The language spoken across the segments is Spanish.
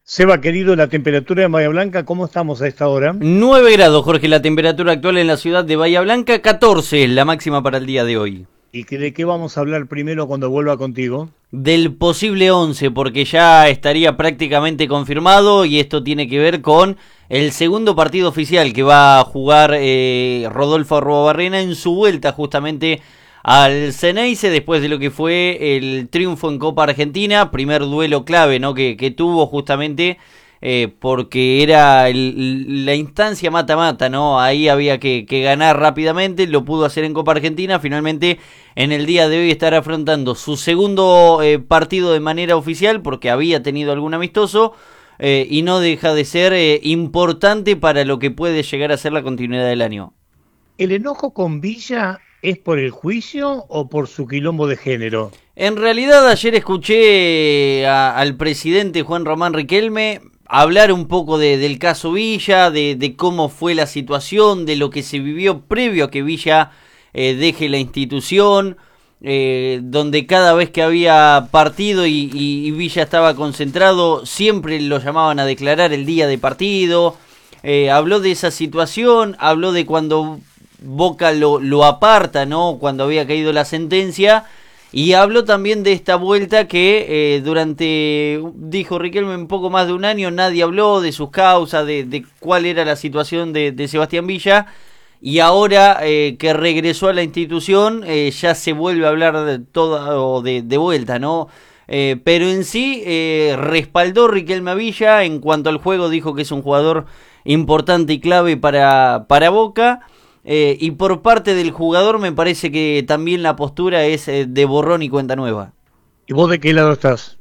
Seba, querido, la temperatura de Bahía Blanca, ¿cómo estamos a esta hora? 9 grados, Jorge, la temperatura actual en la ciudad de Bahía Blanca, 14 la máxima para el día de hoy. ¿Y de qué vamos a hablar primero cuando vuelva contigo? Del posible 11, porque ya estaría prácticamente confirmado y esto tiene que ver con el segundo partido oficial que va a jugar Rodolfo Arruabarrena en su vuelta justamente al Ceneice después de lo que fue el triunfo en Copa Argentina, primer duelo clave, ¿no? que tuvo justamente porque era la instancia mata-mata, ¿no? Ahí había que ganar rápidamente, lo pudo hacer en Copa Argentina, finalmente en el día de hoy estará afrontando su segundo partido de manera oficial, porque había tenido algún amistoso, y no deja de ser importante para lo que puede llegar a ser la continuidad del año. ¿El enojo con Villa es por el juicio o por su quilombo de género? En realidad ayer escuché al presidente Juan Román Riquelme hablar un poco del caso Villa, de cómo fue la situación, de lo que se vivió previo a que Villa deje la institución, donde cada vez que había partido y Villa estaba concentrado, siempre lo llamaban a declarar el día de partido. Habló de esa situación, habló de cuando Boca lo aparta, ¿no? Cuando había caído la sentencia. Y habló también de esta vuelta que durante, dijo Riquelme, un poco más de un año nadie habló de sus causas, de cuál era la situación de Sebastián Villa. Y ahora que regresó a la institución ya se vuelve a hablar de todo de vuelta, ¿no? Pero en sí respaldó Riquelme a Villa en cuanto al juego, dijo que es un jugador importante y clave para Boca. Y por parte del jugador me parece que también la postura es de borrón y cuenta nueva. ¿Y vos de qué lado estás?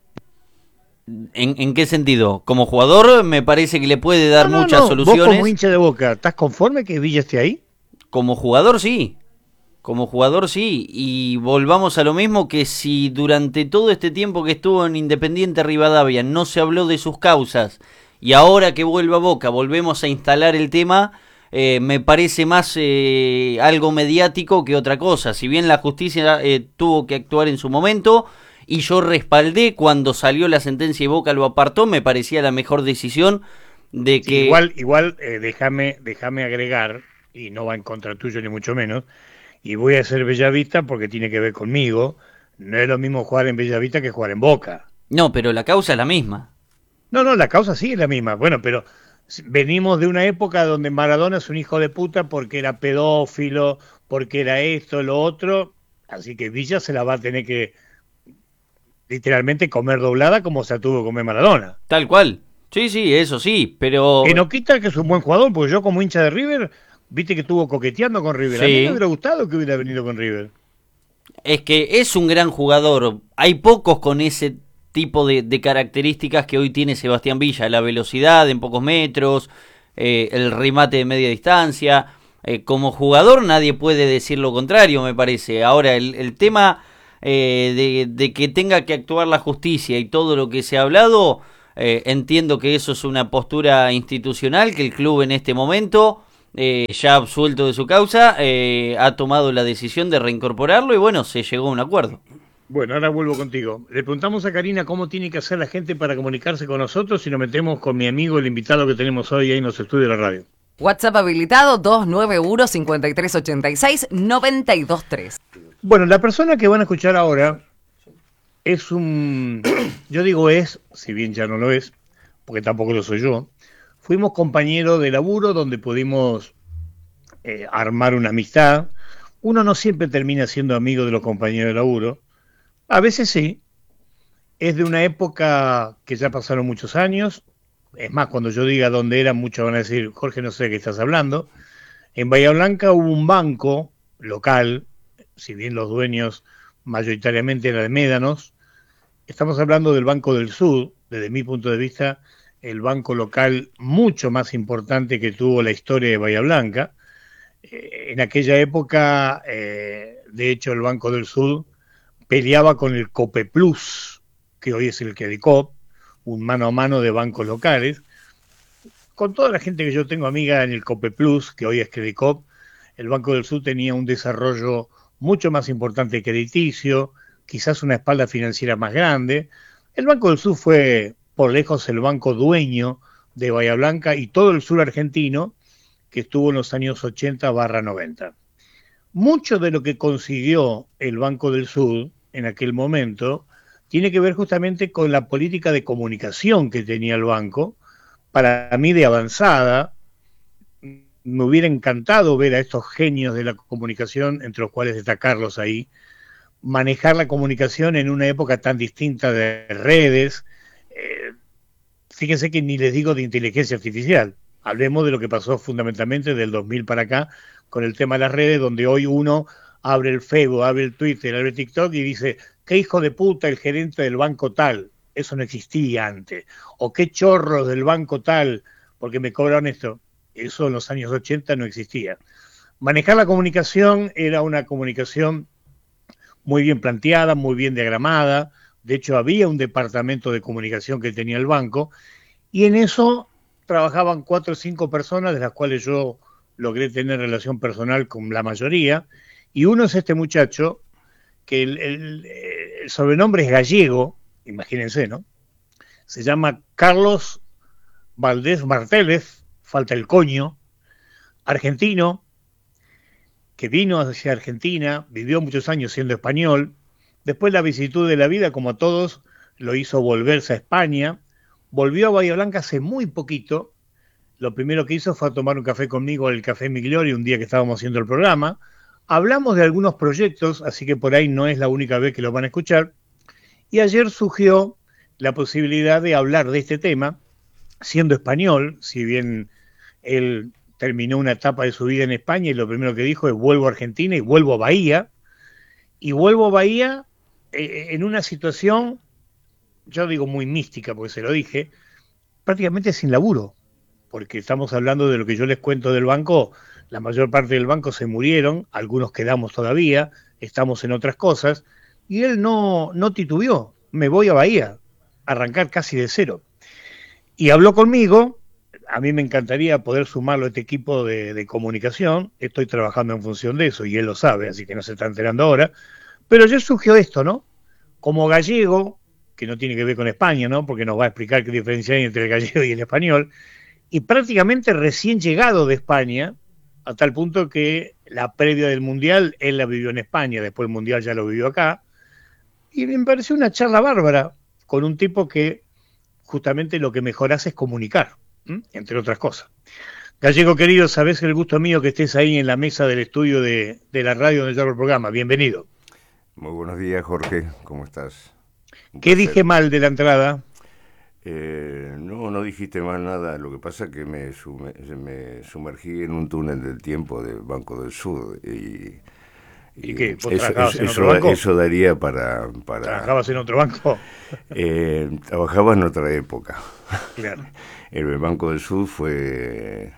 ¿En qué sentido? Como jugador me parece que le puede dar muchas Vos soluciones. como hincha de Boca, ¿estás conforme que Villa esté ahí? Como jugador sí. Como jugador sí. Y volvamos a lo mismo, que si durante todo este tiempo que estuvo en Independiente Rivadavia no se habló de sus causas y ahora que vuelve a Boca volvemos a instalar el tema, me parece más algo mediático que otra cosa. Si bien la justicia tuvo que actuar en su momento y yo respaldé cuando salió la sentencia y Boca lo apartó, me parecía la mejor decisión de Sí, que... igual, déjame agregar, y no va en contra tuyo ni mucho menos, y voy a ser Bellavista porque tiene que ver conmigo. No es lo mismo jugar en Bellavista que jugar en Boca. No, pero la causa es la misma. No, la causa sí es la misma. Bueno, pero venimos de una época donde Maradona es un hijo de puta porque era pedófilo, porque era esto, lo otro, así que Villa se la va a tener que literalmente comer doblada como se la tuvo que comer Maradona. Tal cual. Sí, sí, eso sí, pero... Que no quita que es un buen jugador, porque yo como hincha de River, viste que estuvo coqueteando con River. A mí me Sí. hubiera gustado que hubiera venido con River. Es que es un gran jugador. Hay pocos con ese tipo de características que hoy tiene Sebastián Villa. La velocidad en pocos metros, el remate de media distancia. Como jugador nadie puede decir lo contrario, me parece. Ahora, el tema de que tenga que actuar la justicia y todo lo que se ha hablado, entiendo que eso es una postura institucional, que el club en este momento... ya absuelto de su causa, ha tomado la decisión de reincorporarlo y bueno, se llegó a un acuerdo. Bueno, ahora vuelvo contigo. Le preguntamos a Karina cómo tiene que hacer la gente para comunicarse con nosotros y nos metemos con mi amigo, el invitado que tenemos hoy ahí en los estudios de la radio. WhatsApp habilitado 291-5386-923. Bueno, la persona que van a escuchar ahora es yo digo es, si bien ya no lo es, porque tampoco lo soy yo. Fuimos compañeros de laburo donde pudimos armar una amistad. Uno no siempre termina siendo amigo de los compañeros de laburo. A veces sí. Es de una época que ya pasaron muchos años. Es más, cuando yo diga dónde era, muchos van a decir, Jorge, no sé de qué estás hablando. En Bahía Blanca hubo un banco local, si bien los dueños mayoritariamente eran de médanos. Estamos hablando del Banco del Sur, desde mi punto de vista, el banco local mucho más importante que tuvo la historia de Bahía Blanca. En aquella época, de hecho, el Banco del Sur peleaba con el Copeplus, que hoy es el Credicop, un mano a mano de bancos locales. Con toda la gente que yo tengo amiga en el Copeplus, que hoy es Credicop, el Banco del Sur tenía un desarrollo mucho más importante crediticio, quizás una espalda financiera más grande. El Banco del Sur fue por lejos el banco dueño de Bahía Blanca y todo el sur argentino, que estuvo en los años 80-90. Mucho de lo que consiguió el Banco del Sur en aquel momento tiene que ver justamente con la política de comunicación que tenía el banco, para mí de avanzada. Me hubiera encantado ver a estos genios de la comunicación, entre los cuales está Carlos ahí, manejar la comunicación en una época tan distinta de redes. Fíjense que ni les digo de inteligencia artificial. Hablemos de lo que pasó fundamentalmente del 2000 para acá con el tema de las redes, donde hoy uno abre el Facebook, abre el Twitter, abre el TikTok y dice, qué hijo de puta el gerente del banco tal. Eso no existía antes. O qué chorros del banco tal, porque me cobraron esto. Eso en los años 80 no existía. Manejar la comunicación era una comunicación muy bien planteada, muy bien diagramada. De hecho, había un departamento de comunicación que tenía el banco, y en eso trabajaban 4 o 5 personas, de las cuales yo logré tener relación personal con la mayoría, y uno es este muchacho, que el sobrenombre es gallego, imagínense, ¿no? Se llama Carlos Valdés Martélez, falta el coño, argentino, que vino hacia Argentina, vivió muchos años siendo español, después la vicisitud de la vida, como a todos, lo hizo volverse a España, volvió a Bahía Blanca hace muy poquito, lo primero que hizo fue tomar un café conmigo al Café Migliori un día que estábamos haciendo el programa, hablamos de algunos proyectos, así que por ahí no es la única vez que lo van a escuchar, y ayer surgió la posibilidad de hablar de este tema, siendo español, si bien él terminó una etapa de su vida en España y lo primero que dijo es vuelvo a Argentina y vuelvo a Bahía, en una situación, yo digo muy mística porque se lo dije, prácticamente sin laburo, porque estamos hablando de lo que yo les cuento del banco, la mayor parte del banco se murieron, algunos quedamos todavía, estamos en otras cosas, y él no titubeó, me voy a Bahía, arrancar casi de cero. Y habló conmigo, a mí me encantaría poder sumarlo a este equipo de comunicación, estoy trabajando en función de eso y él lo sabe, así que no se está enterando ahora, pero ya surgió esto, ¿no? Como gallego, que no tiene que ver con España, ¿no? Porque nos va a explicar qué diferencia hay entre el gallego y el español, y prácticamente recién llegado de España, a tal punto que la previa del Mundial, él la vivió en España, después el Mundial ya lo vivió acá, y me pareció una charla bárbara, con un tipo que justamente lo que mejor hace es comunicar, entre otras cosas. Gallego querido, sabés el gusto mío que estés ahí en la mesa del estudio de la radio donde yo hago el programa. Bienvenido. Muy buenos días, Jorge. ¿Cómo estás? ¿Qué dije mal de la entrada? No dijiste mal nada. Lo que pasa es que me sumergí en un túnel del tiempo del Banco del Sur. ¿Y qué? ¿Vos trabajabas en otro banco? Eso daría para... ¿Trabajabas en otro banco? Trabajaba en otra época. Claro. El Banco del Sur fue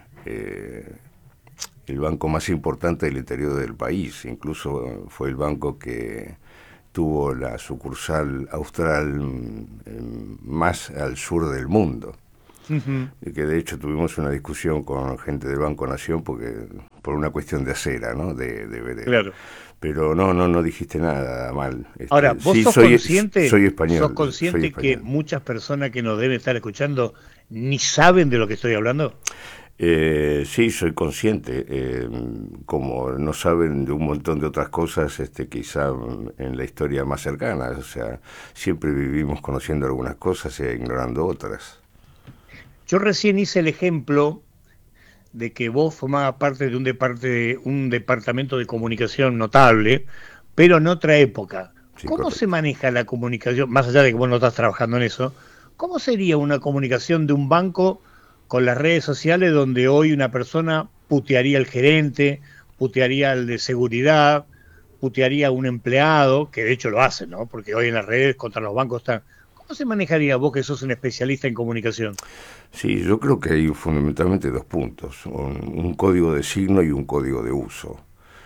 el banco más importante del interior del país. Incluso fue el banco que tuvo la sucursal austral más al sur del mundo. Uh-huh. Y que de hecho tuvimos una discusión con gente del Banco Nación por una cuestión de acera, ¿no? De ver. Claro. Pero no dijiste nada mal. Ahora, vos sí, sos consciente, soy español. ¿Sos consciente que muchas personas que nos deben estar escuchando ni saben de lo que estoy hablando? Sí, soy consciente. Como no saben de un montón de otras cosas, quizá en la historia más cercana. O sea, siempre vivimos conociendo algunas cosas e ignorando otras. Yo recién hice el ejemplo de que vos formabas parte de un departamento de comunicación notable, pero en otra época. Sí, ¿cómo correcto. Se maneja la comunicación, más allá de que vos no estás trabajando en eso? ¿Cómo sería una comunicación de un banco con las redes sociales donde hoy una persona putearía al gerente, putearía al de seguridad, putearía a un empleado, que de hecho lo hacen, ¿no? Porque hoy en las redes contra los bancos están... ¿Cómo se manejaría vos que sos un especialista en comunicación? Sí, yo creo que hay fundamentalmente 2 puntos, un código de signo y un código de uso.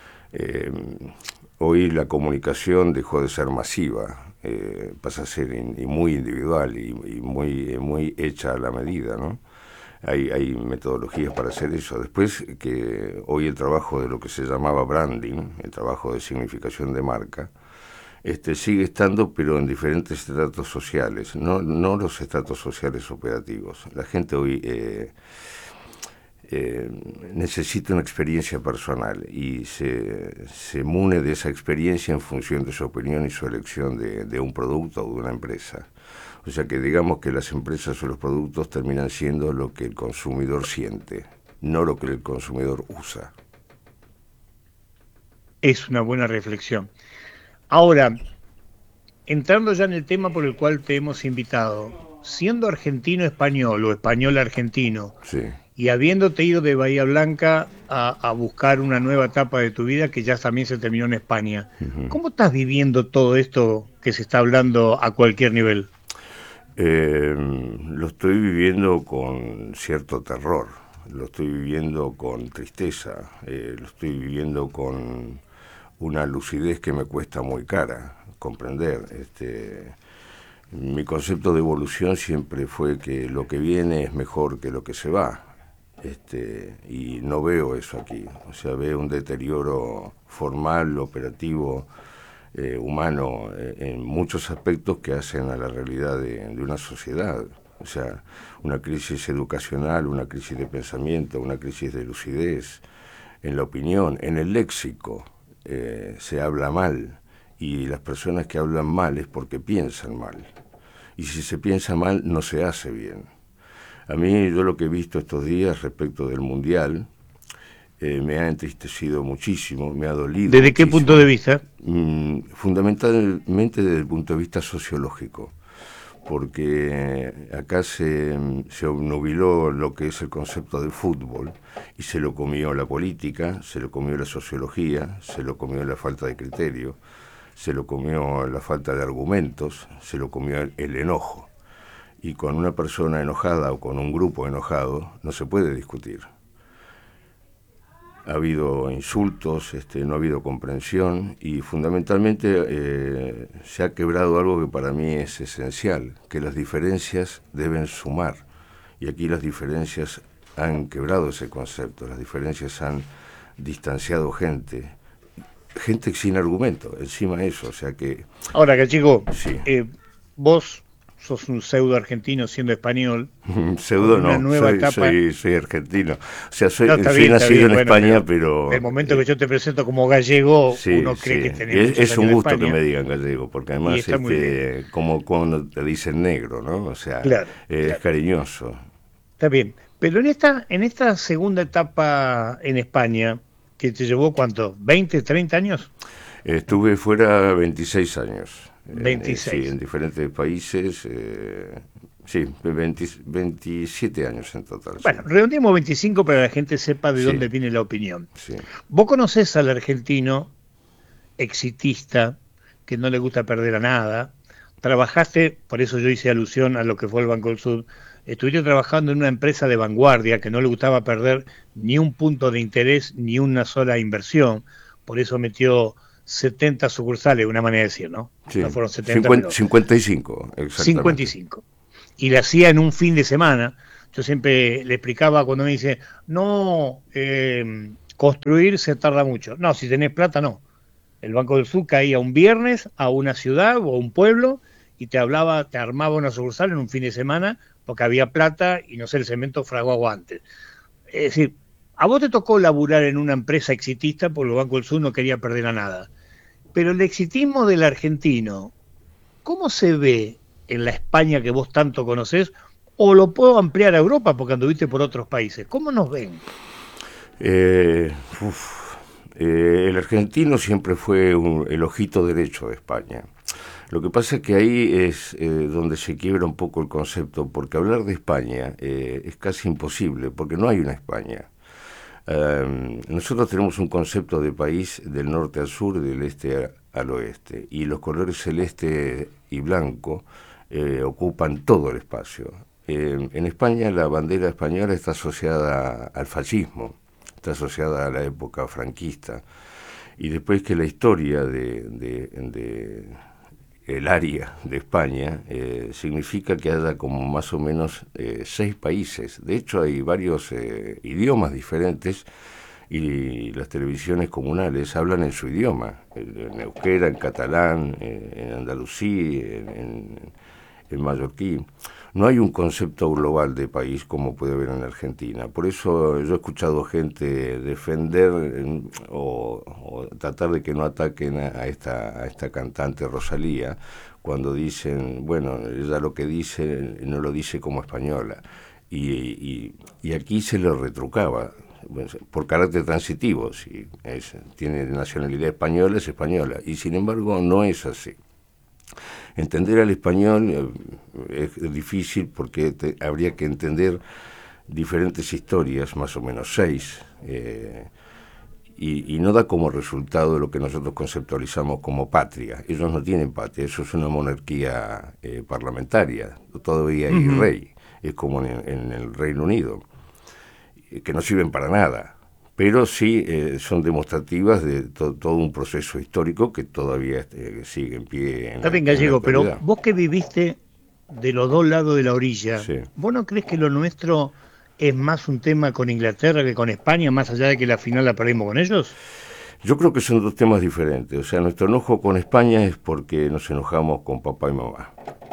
Hoy la comunicación dejó de ser masiva, pasa a ser muy individual y muy hecha a la medida, ¿no? Hay metodologías para hacer eso. Después que hoy el trabajo de lo que se llamaba branding, el trabajo de significación de marca, Sigue estando, pero en diferentes estratos sociales, no los estratos sociales operativos. La gente hoy necesita una experiencia personal y se mune de esa experiencia en función de su opinión y su elección de un producto o de una empresa. O sea que digamos que las empresas o los productos terminan siendo lo que el consumidor siente, no lo que el consumidor usa. Es una buena reflexión. Ahora, entrando ya en el tema por el cual te hemos invitado, siendo argentino-español o español-argentino, Sí. y habiéndote ido de Bahía Blanca a buscar una nueva etapa de tu vida que ya también se terminó en España, ¿cómo estás viviendo todo esto que se está hablando a cualquier nivel? Lo estoy viviendo con cierto terror, lo estoy viviendo con tristeza, lo estoy viviendo con una lucidez que me cuesta muy cara comprender. Mi concepto de evolución siempre fue que lo que viene es mejor que lo que se va. Y no veo eso aquí, o sea, veo un deterioro formal, operativo, humano, en muchos aspectos que hacen a la realidad de una sociedad. O sea, una crisis educacional, una crisis de pensamiento, una crisis de lucidez, en la opinión, en el léxico, se habla mal, y las personas que hablan mal es porque piensan mal. Y si se piensa mal, no se hace bien. A mí, yo lo que he visto estos días respecto del Mundial, me ha entristecido muchísimo, me ha dolido. ¿Desde muchísimo. qué punto de vista? Fundamentalmente desde el punto de vista sociológico, porque acá se obnubiló lo que es el concepto del fútbol, y se lo comió la política, se lo comió la sociología, se lo comió la falta de criterio, se lo comió la falta de argumentos, se lo comió el enojo. Y con una persona enojada o con un grupo enojado no se puede discutir. Ha habido insultos, no ha habido comprensión, y fundamentalmente se ha quebrado algo que para mí es esencial, que las diferencias deben sumar. Y aquí las diferencias han quebrado ese concepto, las diferencias han distanciado gente sin argumento, encima de eso, o sea que... Ahora, que chico, Sí. Vos sos un pseudo argentino siendo español. Pseudo una no, nueva soy argentino. O sea, soy No, está bien, nacido bien, en bueno, España, pero... El momento que yo te presento como gallego, Sí, uno cree sí. que tenés muchos Es un años en gusto que España. me digan gallego, porque Y además está muy bien. como cuando te dicen negro, ¿no? O sea, Claro, es claro. cariñoso. Está bien. Pero en esta segunda etapa en España, que te llevó, ¿cuánto? ¿20, 30 años? Estuve fuera 26 años. 26. Sí, en diferentes países. Sí, 27 años en total. Bueno, sí. redondeemos 25 para que la gente sepa de Sí. dónde viene la opinión. Sí. Vos conocés al argentino exitista, que no le gusta perder a nada. Trabajaste, por eso yo hice alusión a lo que fue el Banco del Sur, estuviste trabajando en una empresa de vanguardia que no le gustaba perder ni un punto de interés ni una sola inversión, por eso metió 70 sucursales, una manera de decir, ¿no? Sí. No fueron 70, 50, pero 55, exactamente. 55. Y la hacía en un fin de semana. Yo siempre le explicaba cuando me dice, no, construir se tarda mucho. No, si tenés plata, no. El Banco del Sur caía un viernes a una ciudad o a un pueblo y te armaba una sucursal en un fin de semana porque había plata y no sé, el cemento fraguaba antes. Es decir, a vos te tocó laburar en una empresa exitista porque el Banco del Sur no quería perder a nada. Pero el exitismo del argentino, ¿cómo se ve en la España que vos tanto conocés? O lo puedo ampliar a Europa porque anduviste por otros países. ¿Cómo nos ven? El argentino siempre fue el ojito derecho de España. Lo que pasa es que ahí es donde se quiebra un poco el concepto, porque hablar de España es casi imposible, porque no hay una España. Nosotros tenemos un concepto de país del norte al sur, del este al oeste, y los colores celeste y blanco ocupan todo el espacio. En España la bandera española está asociada al fascismo, está asociada a la época franquista, y después que la historia de el área de España significa que haya como más o menos 6 países. De hecho hay varios idiomas diferentes y las televisiones comunales hablan en su idioma, en euskera, en catalán, en andalusí, en mallorquí. No hay un concepto global de país como puede haber en Argentina. Por eso yo he escuchado gente defender o tratar de que no ataquen a esta cantante Rosalía, cuando dicen, bueno, ella lo que dice no lo dice como española. Y aquí se le retrucaba, por carácter transitivo, si tiene nacionalidad española, es española, y sin embargo no es así. Entender al español es difícil porque habría que entender diferentes historias, más o menos 6, y no da como resultado lo que nosotros conceptualizamos como patria. Ellos no tienen patria, eso es una monarquía parlamentaria, todavía hay rey, es como en el Reino Unido, que no sirven para nada, pero sí son demostrativas de todo un proceso histórico que todavía sigue en pie. Está bien, Gallego, pero vos que viviste de los dos lados de la orilla, sí. ¿Vos no crees que lo nuestro es más un tema con Inglaterra que con España, más allá de que la final la perdimos con ellos? Yo creo que son dos temas diferentes. O sea, nuestro enojo con España es porque nos enojamos con papá y mamá.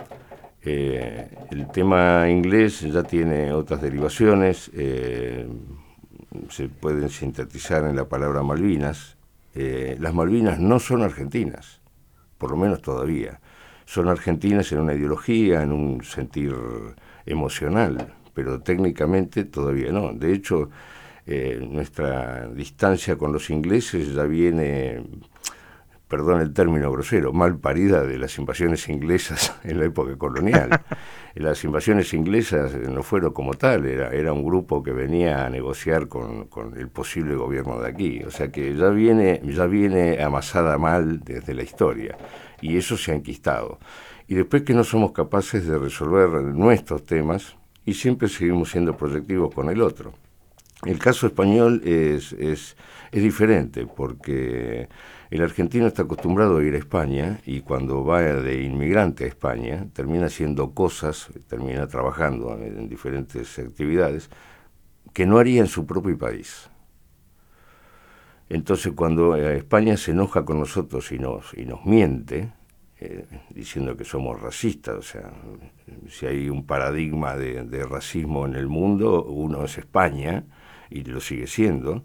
El tema inglés ya tiene otras derivaciones, se pueden sintetizar en la palabra Malvinas. Las Malvinas no son argentinas, por lo menos todavía. Son argentinas en una ideología, en un sentir emocional, pero técnicamente todavía no. De hecho, nuestra distancia con los ingleses ya viene, perdón el término grosero, mal parida de las invasiones inglesas en la época colonial. Las invasiones inglesas no fueron como tal, era un grupo que venía a negociar con el posible gobierno de aquí. O sea que ya viene amasada mal desde la historia, y eso se ha enquistado. Y después que no somos capaces de resolver nuestros temas, y siempre seguimos siendo proyectivos con el otro. El caso español es diferente, porque el argentino está acostumbrado a ir a España, y cuando va de inmigrante a España termina haciendo cosas, termina trabajando en diferentes actividades que no haría en su propio país. Entonces cuando España se enoja con nosotros y nos miente, diciendo que somos racistas, o sea, si hay un paradigma de racismo en el mundo, uno es España, y lo sigue siendo,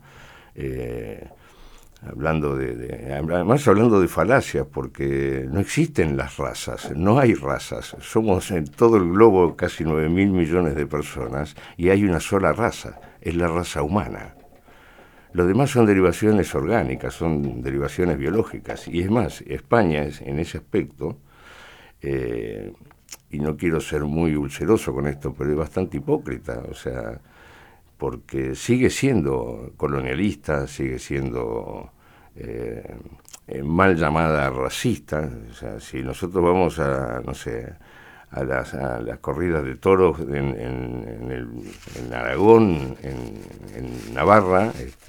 además hablando de falacias, porque no existen las razas, no hay razas, somos en todo el globo casi 9.000 millones de personas, y hay una sola raza, es la raza humana. Lo demás son derivaciones orgánicas, son derivaciones biológicas, y es más, España es en ese aspecto, y no quiero ser muy ulceroso con esto, pero es bastante hipócrita, o sea, porque sigue siendo colonialista, sigue siendo mal llamada racista. O sea, si nosotros vamos a, no sé, a las corridas de toros en Aragón, en Navarra,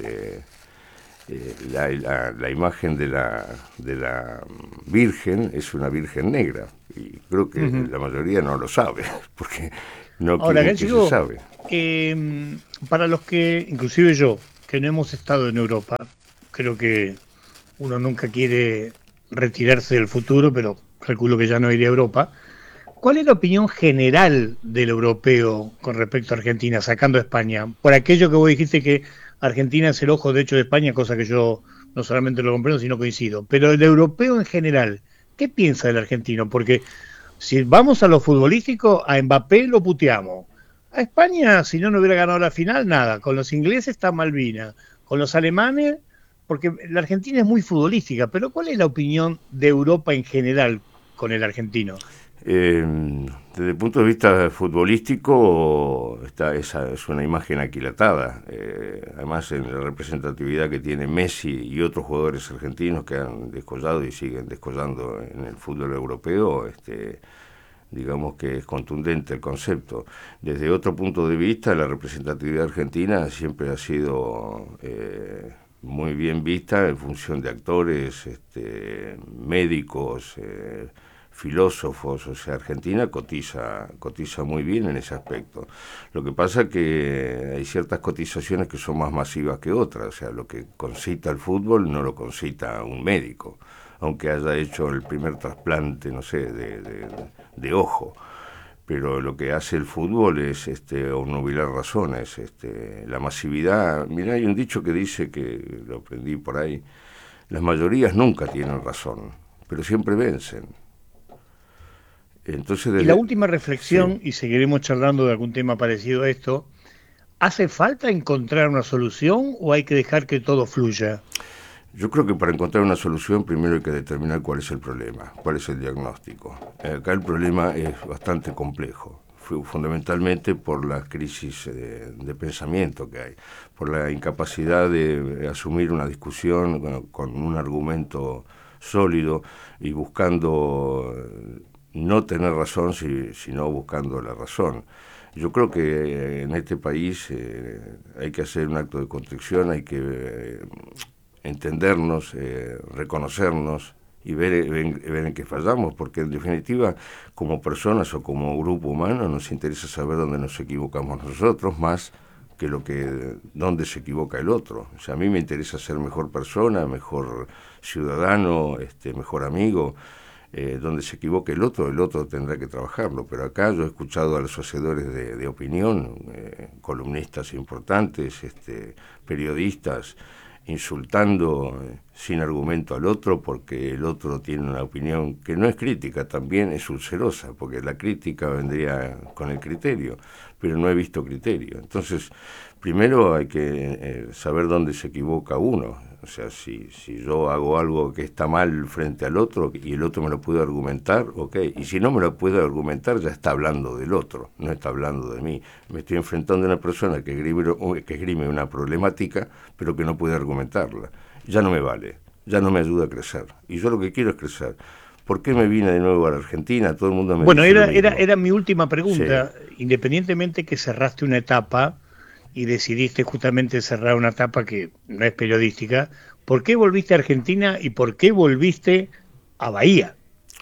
la imagen de la Virgen es una Virgen negra, y creo que la mayoría no lo sabe, porque no quiere que se sabe. Para los que, inclusive yo, que no hemos estado en Europa, creo que uno nunca quiere retirarse del futuro, pero calculo que ya no iré a Europa. ¿Cuál es la opinión general del europeo con respecto a Argentina, sacando a España? Por aquello que vos dijiste que Argentina es el ojo de hecho de España, cosa que yo no solamente lo comprendo, sino coincido. Pero el europeo en general, ¿qué piensa del argentino? Porque si vamos a lo futbolístico, a Mbappé lo puteamos. A España, si no hubiera ganado la final, nada. Con los ingleses está Malvinas. Con los alemanes, porque la Argentina es muy futbolística. Pero ¿cuál es la opinión de Europa en general con el argentino? Desde el punto de vista futbolístico, esa es una imagen aquilatada. Además, en la representatividad que tiene Messi y otros jugadores argentinos que han descollado y siguen descollando en el fútbol europeo, digamos que es contundente el concepto. Desde otro punto de vista, la representatividad argentina siempre ha sido muy bien vista en función de actores, médicos, filósofos. O sea, Argentina cotiza muy bien en ese aspecto. Lo que pasa es que hay ciertas cotizaciones que son más masivas que otras. O sea, lo que concita el fútbol no lo concita un médico, aunque haya hecho el primer trasplante, no sé, de ojo. Pero lo que hace el fútbol es obnubilar razones. La masividad, mirá, hay un dicho que dice, que lo aprendí por ahí: las mayorías nunca tienen razón, pero siempre vencen. Entonces, y la última reflexión, sí. Y seguiremos charlando de algún tema parecido a esto: ¿hace falta encontrar una solución o hay que dejar que todo fluya? Yo creo que para encontrar una solución primero hay que determinar cuál es el problema, cuál es el diagnóstico. Acá el problema es bastante complejo, fundamentalmente por la crisis de pensamiento que hay, por la incapacidad de asumir una discusión con un argumento sólido y buscando no tener razón, sino buscando la razón. Yo creo que en este país hay que hacer un acto de contrición, hay que entendernos, reconocernos y ver en qué fallamos, porque en definitiva, como personas o como grupo humano, nos interesa saber dónde nos equivocamos nosotros más que dónde se equivoca el otro. O sea, a mí me interesa ser mejor persona, mejor ciudadano, mejor amigo. Donde se equivoque el otro tendrá que trabajarlo. Pero acá yo he escuchado a los hacedores de opinión, columnistas importantes, periodistas, insultando sin argumento al otro, porque el otro tiene una opinión que no es crítica, también es ulcerosa, porque la crítica vendría con el criterio, pero no he visto criterio. Entonces, primero hay que saber dónde se equivoca uno. O sea, si yo hago algo que está mal frente al otro y el otro me lo puede argumentar, ok. Y si no me lo puede argumentar, ya está hablando del otro, no está hablando de mí. Me estoy enfrentando a una persona que esgrime una problemática, pero que no puede argumentarla. Ya no me vale, ya no me ayuda a crecer. Y yo lo que quiero es crecer. ¿Por qué me vine de nuevo a la Argentina? Todo el mundo me Bueno, dice lo mismo. era mi última pregunta. Sí. Independientemente que cerraste una etapa y decidiste justamente cerrar una etapa que no es periodística, ¿por qué volviste a Argentina y por qué volviste a Bahía?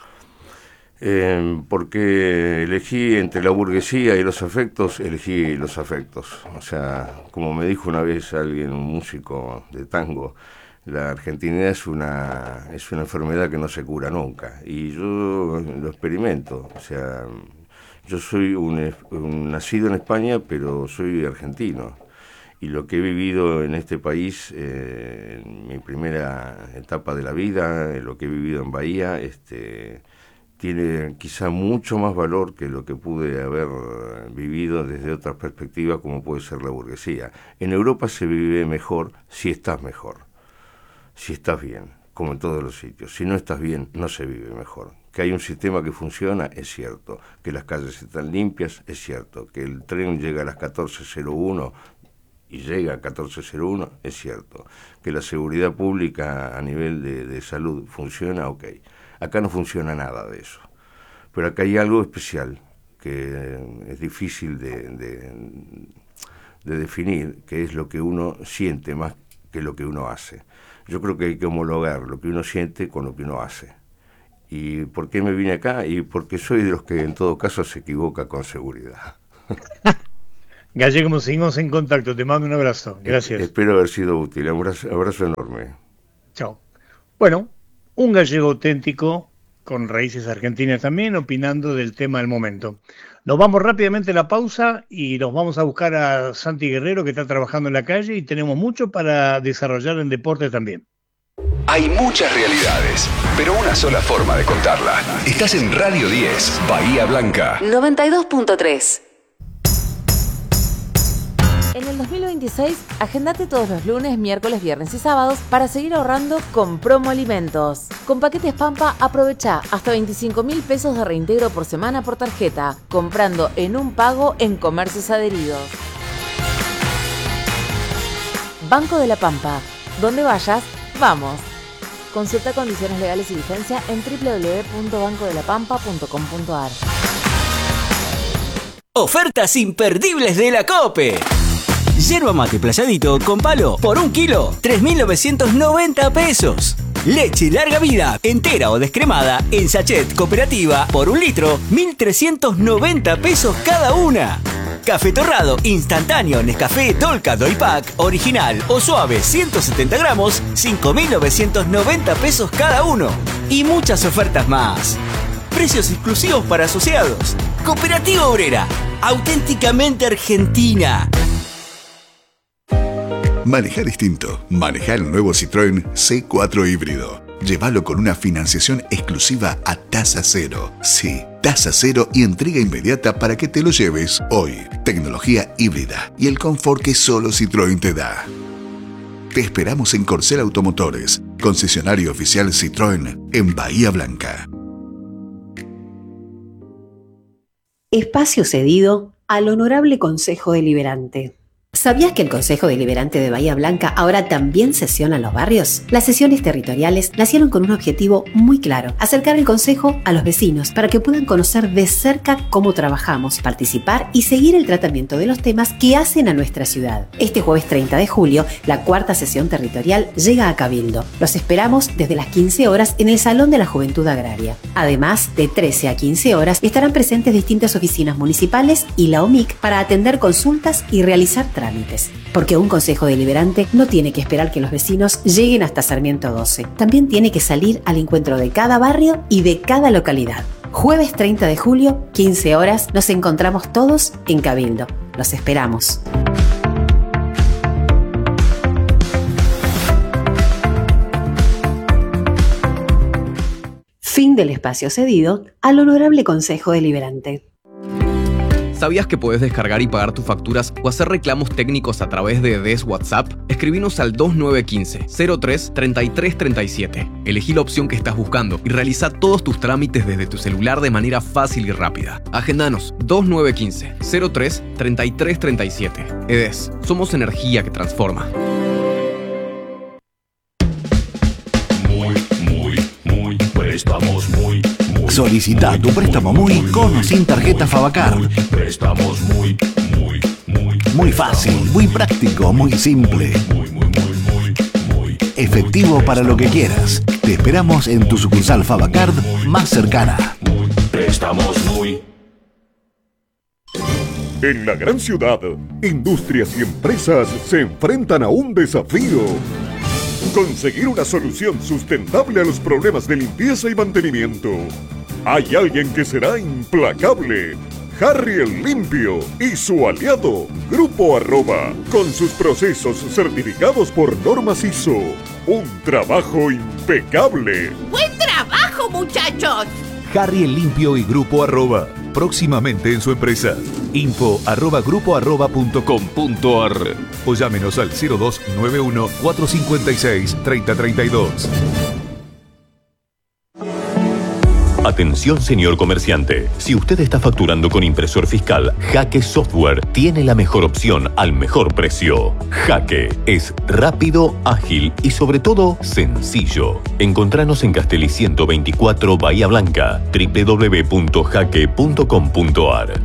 Porque elegí entre la burguesía y los afectos, elegí los afectos. O sea, como me dijo una vez alguien, un músico de tango, la argentinidad es una enfermedad que no se cura nunca. Y yo lo experimento. O sea, yo soy un nacido en España, pero soy argentino. Y lo que he vivido en este país, en mi primera etapa de la vida, lo que he vivido en Bahía, tiene quizá mucho más valor que lo que pude haber vivido desde otras perspectivas, como puede ser la burguesía. En Europa se vive mejor si estás mejor, si estás bien, como en todos los sitios. Si no estás bien, no se vive mejor. Que hay un sistema que funciona, es cierto. Que las calles están limpias, es cierto. Que el tren llega a las 14:01 y llega a 14:01, es cierto. Que la seguridad pública a nivel de salud funciona, ok. Acá no funciona nada de eso. Pero acá hay algo especial que es difícil de definir, que es lo que uno siente más que lo que uno hace. Yo creo que hay que homologar lo que uno siente con lo que uno hace. ¿Y por qué me vine acá? Y porque soy de los que en todo caso se equivoca con seguridad. Gallego, seguimos en contacto, te mando un abrazo, gracias. Espero haber sido útil, un abrazo enorme. Chao. Bueno, un gallego auténtico, con raíces argentinas también, opinando del tema del momento. Nos vamos rápidamente a la pausa y nos vamos a buscar a Santi Guerrero, que está trabajando en la calle, y tenemos mucho para desarrollar en deporte también. Hay muchas realidades, pero una sola forma de contarla. Estás en Radio 10, Bahía Blanca. 92.3. En el 2026, agendate todos los lunes, miércoles, viernes y sábados para seguir ahorrando con Promo Alimentos. Con paquetes Pampa, aprovecha hasta 25.000 pesos de reintegro por semana por tarjeta, comprando en un pago en comercios adheridos. Banco de la Pampa. Donde vayas, vamos. Consulta condiciones legales y vigencia en www.bancodelapampa.com.ar. Ofertas imperdibles de la COPE. Yerba mate playadito con palo por 1 kilo, 3.990 pesos. Leche larga vida, entera o descremada, en sachet cooperativa, por 1 litro, 1.390 pesos cada una. Café torrado, instantáneo, Nescafé Dolca Doypack, original o suave, 170 gramos, 5.990 pesos cada uno. Y muchas ofertas más. Precios exclusivos para asociados. Cooperativa Obrera, auténticamente argentina. Manejar distinto. Manejar el nuevo Citroën C4 híbrido. Llévalo con una financiación exclusiva a tasa cero. Sí, tasa cero y entrega inmediata para que te lo lleves hoy. Tecnología híbrida y el confort que solo Citroën te da. Te esperamos en Corcel Automotores, concesionario oficial Citroën en Bahía Blanca. Espacio cedido al Honorable Consejo Deliberante. ¿Sabías que el Consejo Deliberante de Bahía Blanca ahora también sesiona en los barrios? Las sesiones territoriales nacieron con un objetivo muy claro: acercar el Consejo a los vecinos para que puedan conocer de cerca cómo trabajamos, participar y seguir el tratamiento de los temas que hacen a nuestra ciudad. Este jueves 30 de julio, la 4ª sesión territorial llega a Cabildo. Los esperamos desde las 15 horas en el Salón de la Juventud Agraria. Además, de 13 a 15 horas estarán presentes distintas oficinas municipales y la OMIC para atender consultas y realizar trámites. Porque un consejo deliberante no tiene que esperar que los vecinos lleguen hasta Sarmiento 12. También tiene que salir al encuentro de cada barrio y de cada localidad. Jueves 30 de julio, 15 horas, nos encontramos todos en Cabildo. Los esperamos. Fin del espacio cedido al Honorable Consejo Deliberante. ¿Sabías que puedes descargar y pagar tus facturas o hacer reclamos técnicos a través de DES WhatsApp? Escribinos al 2915-03-3337. Elegí la opción que estás buscando y realiza todos tus trámites desde tu celular de manera fácil y rápida. Agendanos 2915-03-3337. EDES, somos energía que transforma. Préstamos muy. Solicita tu préstamo muy con o sin tarjeta Favacard. Préstamos muy. Muy fácil, muy práctico, muy simple. Muy. Efectivo para lo que quieras. Te esperamos en tu sucursal Favacard más cercana. Préstamos muy. En la gran ciudad, industrias y empresas se enfrentan a un desafío: conseguir una solución sustentable a los problemas de limpieza y mantenimiento. Hay alguien que será implacable: Harry el Limpio y su aliado, Grupo Arroba, con sus procesos certificados por normas ISO. Un trabajo impecable. ¡Buen trabajo, muchachos! Harry el Limpio y Grupo Arroba, próximamente en su empresa. info@grupoarroba.com.ar o llámenos al 0291 456 3032. Atención, señor comerciante. Si usted está facturando con impresor fiscal, Jaque Software tiene la mejor opción al mejor precio. Jaque es rápido, ágil y sobre todo sencillo. Encontranos en Castelli 124 Bahía Blanca, www.jaque.com.ar.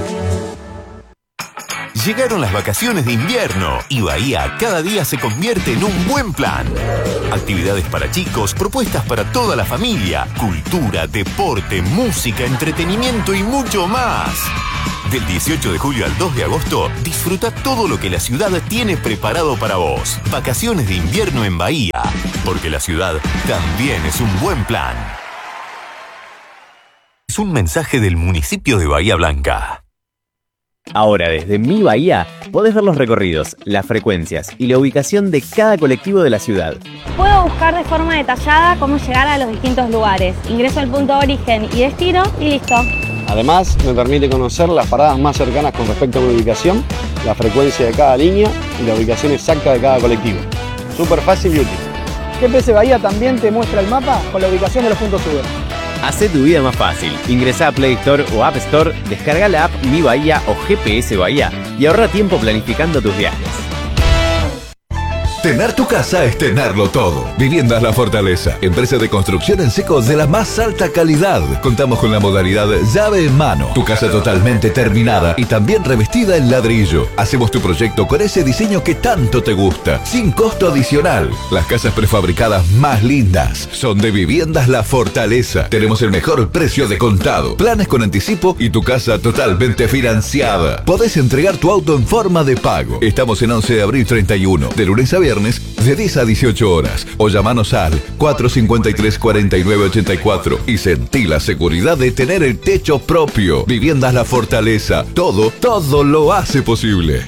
Llegaron las vacaciones de invierno y Bahía cada día se convierte en un buen plan. Actividades para chicos, propuestas para toda la familia, cultura, deporte, música, entretenimiento y mucho más. Del 18 de julio al 2 de agosto, disfruta todo lo que la ciudad tiene preparado para vos. Vacaciones de invierno en Bahía, porque la ciudad también es un buen plan. Es un mensaje del municipio de Bahía Blanca. Ahora desde Mi Bahía podés ver los recorridos, las frecuencias y la ubicación de cada colectivo de la ciudad. Puedo buscar de forma detallada cómo llegar a los distintos lugares. Ingreso al punto de origen y destino y listo. Además, me permite conocer las paradas más cercanas con respecto a mi ubicación, la frecuencia de cada línea y la ubicación exacta de cada colectivo. Súper fácil y útil. GPS Bahía también te muestra el mapa con la ubicación de los puntos Uber. Hacé tu vida más fácil. Ingresá a Play Store o App Store, descarga la app Mi Bahía o GPS Bahía y ahorra tiempo planificando tus viajes. Tener tu casa es tenerlo todo. Viviendas La Fortaleza, empresa de construcción en seco de la más alta calidad. Contamos con la modalidad llave en mano. Tu casa totalmente terminada y también revestida en ladrillo. Hacemos tu proyecto con ese diseño que tanto te gusta, sin costo adicional. Las casas prefabricadas más lindas son de Viviendas La Fortaleza. Tenemos el mejor precio de contado, planes con anticipo y tu casa totalmente financiada. Podés entregar tu auto en forma de pago. Estamos en 11 de abril 31, de lunes a viernes, de 10 a 18 horas. O llamanos al 453-4984 y sentí la seguridad de tener el techo propio. Viviendas La Fortaleza. Todo lo hace posible.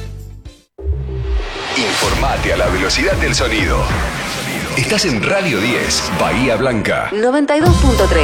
Informate a la velocidad del sonido. Estás en Radio 10, Bahía Blanca. 92.3.